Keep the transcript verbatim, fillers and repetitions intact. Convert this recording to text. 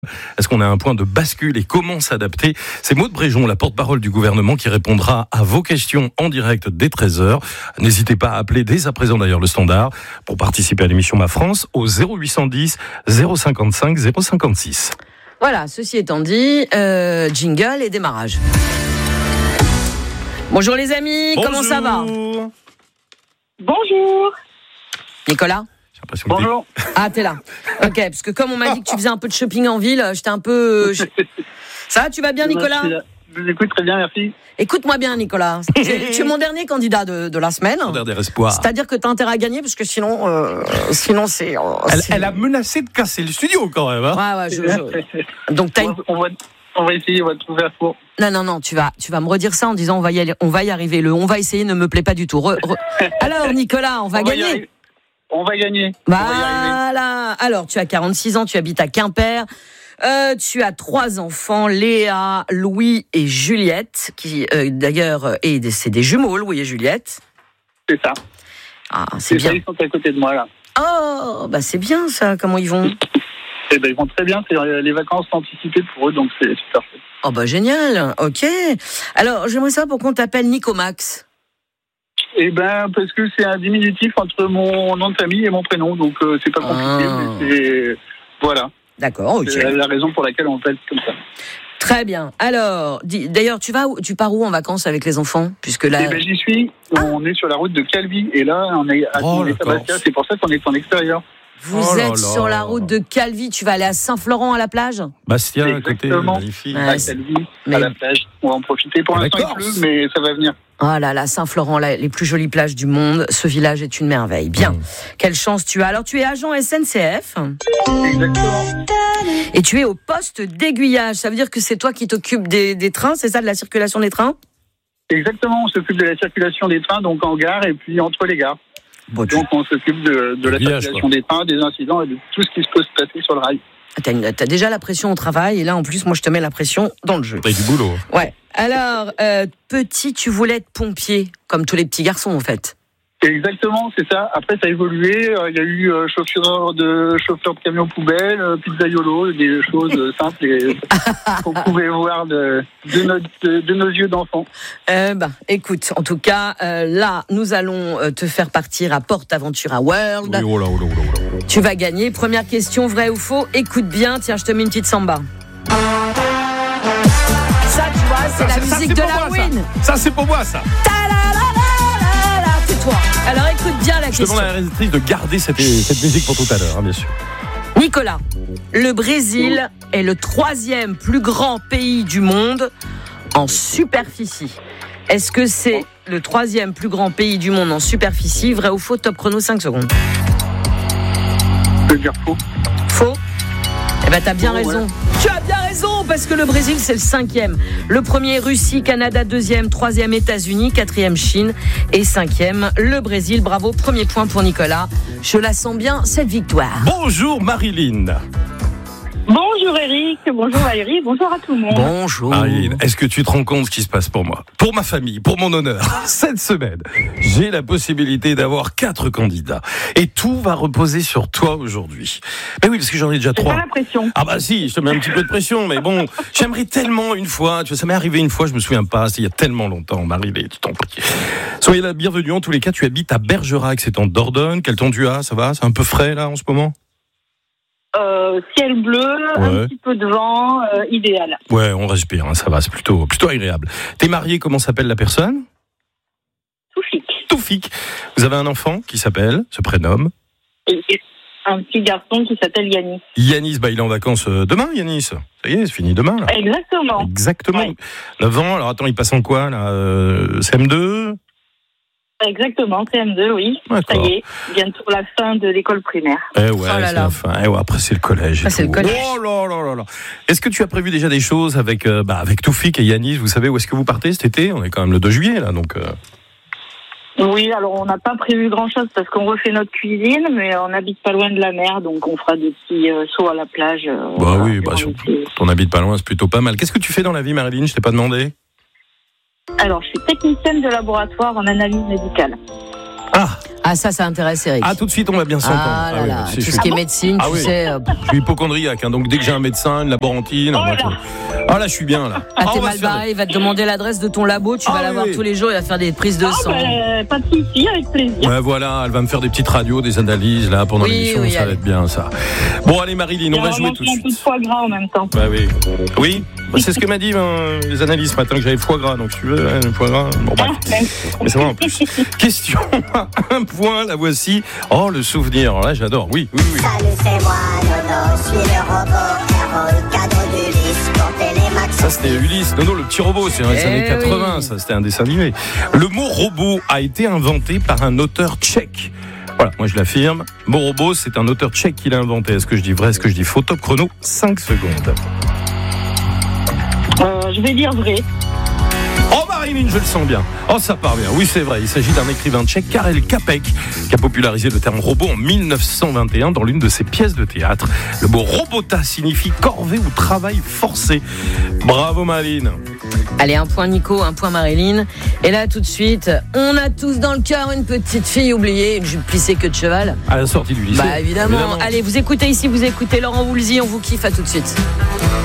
Est-ce qu'on a un point de bascule et comment s'adapter? C'est Maud Bréjon, la porte-parole du gouvernement, qui répondra à vos questions en direct dès treize heures. N'hésitez pas à appeler dès à présent d'ailleurs le standard pour participer à l'émission Ma France au zéro huit cent dix zéro cinquante-cinq zéro cinquante-six. Voilà, ceci étant dit, euh, jingle et démarrage. Bonjour les amis, Bonjour. Comment ça va? Bonjour. Nicolas? Bonjour. Ah, t'es là. Ok, parce que comme on m'a dit que tu faisais un peu de shopping en ville, j'étais un peu... je- Ça va, tu vas bien Nicolas? Je vous écoute très bien, merci. Écoute-moi bien Nicolas, tu es, tu es mon dernier candidat de, de la semaine. Son dernier espoir. C'est-à-dire que t'as intérêt à gagner, parce que sinon, euh, sinon c'est... euh, Elle, c'est- elle a menacé de casser le studio quand même. Hein. Ouais, ouais, je... je- Donc t'as on, une... va, on, va, on va essayer, on va trouver un four. Non, non, non, tu vas, tu vas me redire ça en disant on va y aller, on va y arriver. Le on va essayer ne me plaît pas du tout. Re- re- Alors Nicolas, on va On va y gagner. arriver. On va gagner. On va y arriver. Voilà. Alors, tu as quarante-six ans, tu habites à Quimper. Euh, tu as trois enfants, Léa, Louis et Juliette, qui euh, d'ailleurs, et c'est des jumeaux, Louis et Juliette. C'est ça. Ah, c'est C'est ça, bien. ils sont à côté de moi, là. Oh, bah c'est bien ça, comment ils vont? Et ben, ils vont très bien, c'est les vacances anticipées pour eux, donc c'est super. Oh bah génial, ok. Alors, j'aimerais savoir pourquoi on t'appelle Nicomax. Et ben, parce que c'est un diminutif entre mon nom de famille et mon prénom, donc euh, c'est pas compliqué, Ah. mais c'est... Voilà. D'accord, ok. C'est la raison pour laquelle on appelle comme ça. Très bien. Alors, dis- d'ailleurs, tu vas, où- tu pars où en vacances avec les enfants? Puisque là... Et ben, j'y suis. On est sur la route de Calvi, et là, on est à Oh, la Sébastien, Corse. c'est pour ça qu'on est en extérieur. Vous Oh là êtes là. sur la route de Calvi, tu vas aller à Saint-Florent à la plage? Bastien à côté, Exactement. magnifique. Ouais, À c'est- Calvi, mais- à la plage. On va en profiter. Pour La l'instant, il Corse. pleut, mais ça va venir. Oh là là, Saint-Florent, là, les plus jolies plages du monde. Ce village est une merveille. Bien. Mmh. Quelle chance tu as. Alors, tu es agent S N C F Exactement. et tu es au poste d'aiguillage. Ça veut dire que c'est toi qui t'occupes des, des trains, c'est ça, de la circulation des trains? Exactement. On s'occupe de la circulation des trains, donc en gare et puis entre les gares. Bon, tu Donc, on s'occupe de, de la Aiguillage, circulation quoi. des trains, des incidents et de tout ce qui se peut se passer sur le rail. t'as, une- t'as déjà la pression au travail et là, en plus, moi, je te mets la pression dans le jeu. T'as du boulot. Ouais. Alors, euh, petit, tu voulais être pompier, comme tous les petits garçons, en fait. Exactement, c'est ça. Après, ça a évolué. Euh, Il y a eu euh, chauffeur de chauffeur de camion poubelle, euh, pizzaiolo, des choses euh, simples et qu'on pouvait voir de, de, notre- de- de nos yeux d'enfants. Euh, ben, écoute, en tout cas, euh, là, nous allons euh, te faire partir à Porte Aventura World. Oui, oh là, oh là, oh là, oh là. Tu vas gagner. Première question, vrai ou faux? Écoute bien. Tiens, je te mets une petite samba. Ça, tu vois, c'est la Ça, musique c'est de pour la moi, ça. Win. Ça, c'est pour moi, ça. Ta-la-la-la-la-la. Tais-toi. Alors, écoute bien la Je question. demande à la réalisatrice de garder cette, cette musique pour tout à l'heure, hein, bien sûr. Nicolas, le Brésil est le troisième plus grand pays du monde en superficie. Est-ce que c'est le troisième plus grand pays du monde en superficie? Vrai ou faux? Top chrono, cinq secondes. Je veux dire faux. Faux? Eh ben t'as bien Faux, raison. ouais. Tu as bien raison, parce que le Brésil c'est le cinquième. Le premier Russie, Canada deuxième, troisième États-Unis, quatrième Chine et cinquième le Brésil. Bravo, premier point pour Nicolas. Je la sens bien cette victoire. Bonjour Marilyn. Bonjour Eric, bonjour Valérie, bonjour à tout le monde. Bonjour. Marilyn, est-ce que tu te rends compte ce qui se passe pour moi, pour ma famille, pour mon honneur? Cette semaine, j'ai la possibilité d'avoir quatre candidats. Et tout va reposer sur toi aujourd'hui. Mais oui, parce que j'en ai déjà J'ai trois. pas la pression. Ah bah si, je te mets un petit peu de pression, mais bon, j'aimerais tellement une fois, tu vois, ça m'est arrivé une fois, je me souviens pas, c'était il y a tellement longtemps, Marilyn, tu t'en prie. Soyez la bienvenue, en tous les cas, tu habites à Bergerac, c'est en Dordogne, quel temps tu as, ça va? C'est un peu frais là en ce moment? Euh, ciel bleu, Ouais. un petit peu de vent, euh, idéal. Ouais, on respire, hein, ça va, c'est plutôt, plutôt agréable. T'es marié, comment s'appelle la personne? Tout chic. Toufik. Vous avez un enfant qui s'appelle, se prénomme Et un petit garçon qui s'appelle Yannis. Yanis, bah il est en vacances euh, demain, Yanis. Ça y est, c'est fini demain là. Exactement. Exactement. Ouais. neuf ans, alors attends, il passe en quoi là euh, C M deux? Exactement, C M deux, oui. D'accord. Ça y est, bientôt la fin de l'école primaire. Eh ouais, Oh là c'est là. la fin. Eh ouais, après c'est le collège. et Ah, c'est tout. le collège. Oh là là là là. Est-ce que tu as prévu déjà des choses avec euh, bah, avec Toufik et Yanis? Vous savez où est-ce que vous partez cet été? On est quand même le deux juillet là, donc. Euh... Oui, alors on n'a pas prévu grand-chose parce qu'on refait notre cuisine, mais on n'habite pas loin de la mer, donc on fera des petits euh, sauts à la plage. euh, Bah voilà, oui, bah durant surtout. l'été. On habite pas loin, c'est plutôt pas mal. Qu'est-ce que tu fais dans la vie, Marilyn? Je t'ai pas demandé. Alors, je suis technicienne de laboratoire en analyse médicale. Ah, Ah Ah, ça, ça intéresse Eric. Ah, tout de suite, on va bien s'entendre. Ah là ah, oui, là, c'est- tout je ce suis- qui est médecine, Ah tu oui. sais. euh, Je suis hypochondriaque, hein, donc dès que j'ai un médecin, une laborantine. Oh moi, là. tout- Ah là, je suis bien là. Ah, Ah, t'es on va mal se faire- barré, il va te demander l'adresse de ton labo, tu Ah, vas oui, la voir oui. tous les jours, il va faire des prises de Ah, sang. ben, pas de souci, avec plaisir. Ouais, voilà, elle va me faire des petites radios, des analyses là pendant Oui, l'émission, oui, ça va allez. être bien ça. Bon, allez Marilyn, on va jouer tout de un peu de suite. foie gras en même temps. Bah oui. Oui, bah, c'est ce que m'a dit ben, les analystes ce matin que j'avais foie gras, donc tu veux, hein, le foie gras. Bon, bref. Ah, ben, Mais c'est vrai en plus. Question à un point, la voici. Oh, le souvenir, là j'adore. Oui, oui, oui. Salut, c'est moi, Nono, je suis le robot, héros, cadeau d'Ulysse pour Télémax. Ça c'était Ulysse, non, non, le petit robot, c'est dans les Eh années quatre-vingts, oui. ça c'était un dessin animé. Le mot robot a été inventé par un auteur tchèque. Voilà, moi je l'affirme. Mot robot, c'est un auteur tchèque qui l'a inventé. Est-ce que je dis vrai, est-ce que je dis faux? Top chrono, cinq secondes. euh, je vais dire vrai. Oh Marilyn, je le sens bien. Oh ça part bien. Oui c'est vrai, il s'agit d'un écrivain tchèque, Karel Čapek, qui a popularisé le terme robot en mille neuf cent vingt et un dans l'une de ses pièces de théâtre. Le mot robota signifie corvée ou travail forcé. Bravo Marilyn. Allez, un point Nico, un point Marilyn. Et là, tout de suite, on a tous dans le cœur une petite fille oubliée, une jupe plissée queue de cheval. À la sortie du lycée. Bah évidemment. Allez, vous écoutez ici, vous écoutez Laurent Woolsey, on vous kiffe, à tout de suite.